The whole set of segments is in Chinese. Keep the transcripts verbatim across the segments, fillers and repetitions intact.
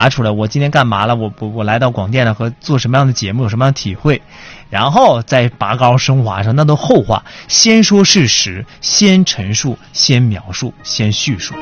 出来，我今天干嘛了，我我我来到广电了和做什么样的节目，有什么样的体会，然后再拔高升华上，那都后话。先说事实，先陈述，先描述，先叙述。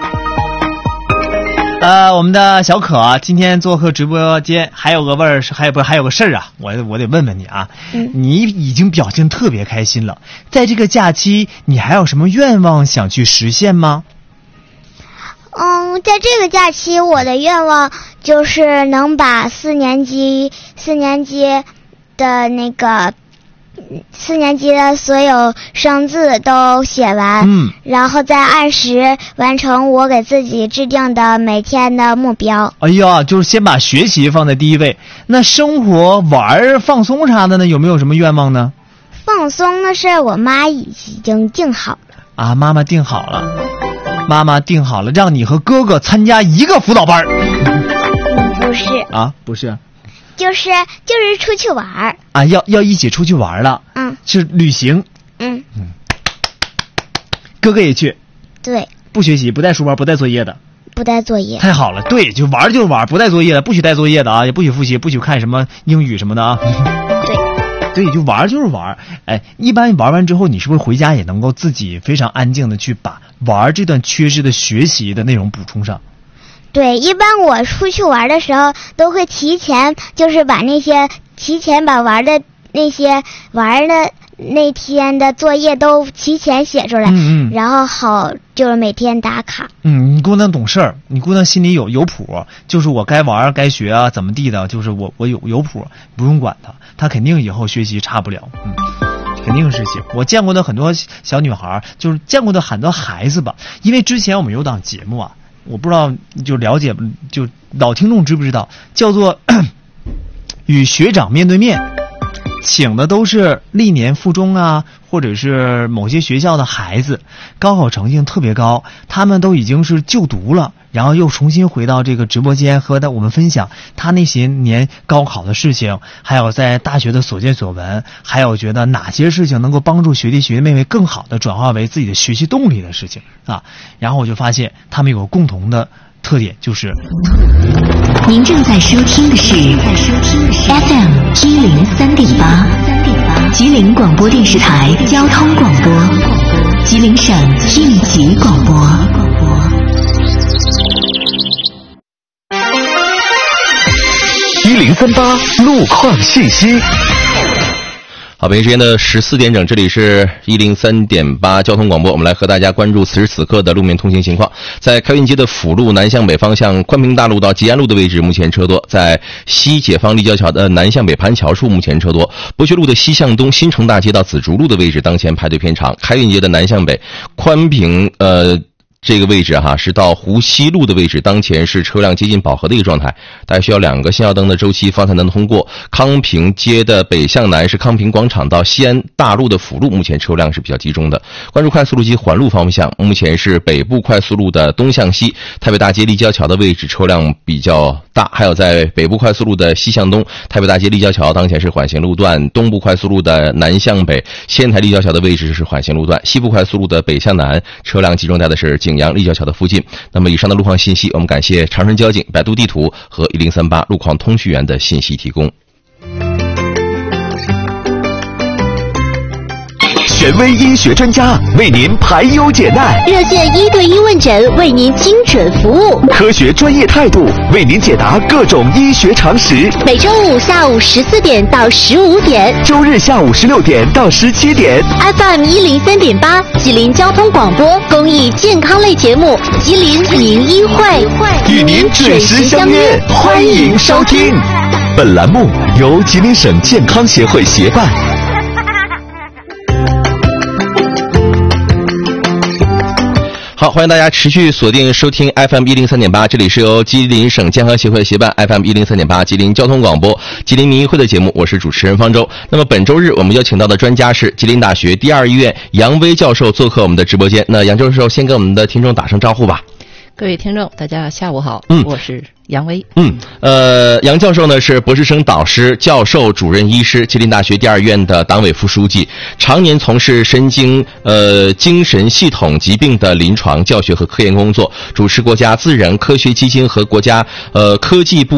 呃，我们的小可、啊、今天做客直播间，还有个味儿是，还有不还有个事儿啊，我我得问问你啊，嗯、你已经表现特别开心了，在这个假期，你还有什么愿望想去实现吗？ 嗯，在这个假期，我的愿望就是能把四年级四年级的那个。四年级的所有生字都写完，嗯，然后再按时完成我给自己制定的每天的目标。 哎呀，就是先把学习放在第一位。那生活、玩、放松啥的呢？有没有什么愿望呢？ 放松的事我妈已经定好了。 啊，妈妈定好了，妈妈定好了，让你和哥哥参加一个辅导班。 不是啊，不是。 就是就是出去玩啊，要要一起出去玩了， 嗯， 是旅行， 嗯嗯，哥哥也去， 对， 不学习，不带书包，不带作业的， 不带作业， 太好了，对，就玩就玩，不带作业的，不许带作业的啊，也不许复习，不许看什么英语什么的啊， 对， 对，就玩就是玩，哎，一般玩完之后，你是不是回家也能够自己非常安静的去把玩这段缺失的学习的内容补充上？ 对，一般我出去玩的时候都会提前，就是把那些提前把玩的那些玩的那天的作业都提前写出来， 嗯嗯， 然后好就是每天打卡。 嗯，你姑娘懂事儿，你姑娘心里有有谱，就是我该玩该学啊，怎么地的，就是我我有有谱，不用管她，她肯定以后学习差不了，嗯，肯定是行。我见过的很多小女孩，就是见过的很多孩子吧，因为之前我们有档节目啊。我不知道就了解就老听众知不知道，叫做与学长面对面，请的都是历年附中啊或者是某些学校的孩子，高考成绩特别高，他们都已经是就读了，然后又重新回到这个直播间和我们分享他那些年高考的事情，还有在大学的所见所闻，还有觉得哪些事情能够帮助学弟学妹妹更好的转化为自己的学习动力的事情啊。然后我就发现他们有个共同的特点，就是您正在收听的是 F M 一零三点八吉林广播电视台交通广播，吉林省应急广播。 一零三八路况信息。 好，北京时间的十四点整，这里是一零三点八交通广播，我们来和大家关注此时此刻的路面通行情况。在开运街的辅路南向北方向宽平大路到吉安路的位置，目前车多；在西解放立交桥的南向北盘桥处，目前车多；博学路的西向东新城大街到紫竹路的位置，当前排队偏长。开运街的南向北宽平呃。这个位置哈是到湖西路的位置，当前是车辆接近饱和的一个状态，大概需要两个信号灯的周期方才能通过。康平街的北向南是康平广场到西安大路的辅路，目前车辆是比较集中的。关注快速路及环路方向，目前是北部快速路的东向西，太北大街立交桥的位置车辆比较大，还有在北部快速路的西向东，太北大街立交桥当前是缓行路段；东部快速路的南向北，仙台立交桥的位置是缓行路段；西部快速路的北向南，车辆集中在的是景阳立交桥的附近。那么以上的路况信息，我们感谢长春交警、百度地图和一零三八路况通讯员的信息提供。 权威医学专家为您排忧解难， 热线一对一问诊为您精准服务， 科学专业态度为您解答各种医学常识。 每周五下午十四点到十五点， 周日下午十六点到十七点 ，F M 一零三点八吉林交通广播公益健康类节目《吉林名医会》 与您准时相约，欢迎收听。本栏目由吉林省健康协会协办。 好，欢迎大家持续锁定收听 F M 一零三点八，这里是由吉林省健康协会协办 F M 一零三点八吉林交通广播吉林民医会的节目，我是主持人方舟。那么本周日我们邀请到的专家是吉林大学第二医院杨威教授做客我们的直播间。那杨教授先跟我们的听众打声招呼吧。 各位听众，大家下午好， 嗯， 我是杨威。 嗯，呃，杨教授呢是博士生导师、教授、主任医师，吉林大学第二院的党委副书记，常年从事神经呃精神系统疾病的临床教学和科研工作，主持国家自然科学基金和国家呃科技部